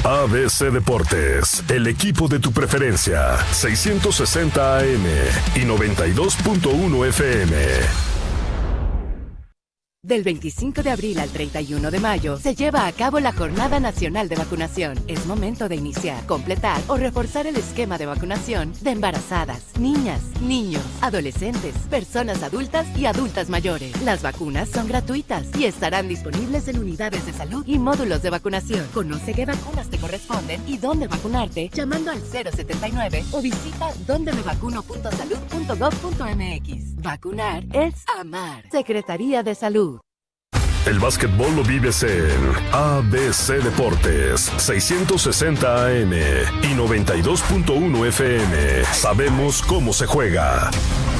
ABC Deportes, el equipo de tu preferencia, 660 AM y 92.1 FM. Del 25 de abril al 31 de mayo se lleva a cabo la Jornada Nacional de Vacunación. Es momento de iniciar, completar o reforzar el esquema de vacunación de embarazadas, niñas, niños, adolescentes, personas adultas y adultas mayores. Las vacunas son gratuitas y estarán disponibles en unidades de salud y módulos de vacunación. Conoce qué vacunas te corresponden y dónde vacunarte llamando al 079 o visita dondemevacuno.salud.gov.mx. Vacunar es amar. Secretaría de Salud. El básquetbol lo vives en ABC Deportes, 660 AM y 92.1 FM. Sabemos cómo se juega.